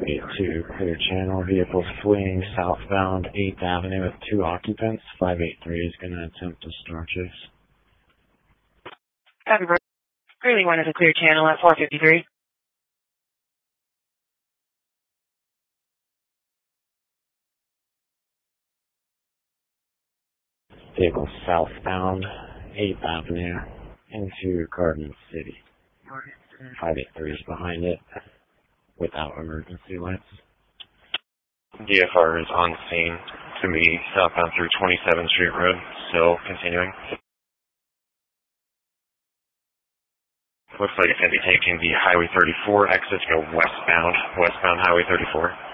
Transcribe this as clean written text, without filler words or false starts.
582, clear channel. Vehicle fleeing southbound 8th Avenue with 2 occupants. 583 is going to attempt to star chase. Copy, bro. Greeley 1 is a clear channel at 453. Vehicle southbound 8th Avenue into Garden City. 583 is behind it without emergency lights. DFR is on scene to me southbound through 27th Street Road, still continuing. Looks like it's going to be taking the Highway 34 exit to go westbound Highway 34.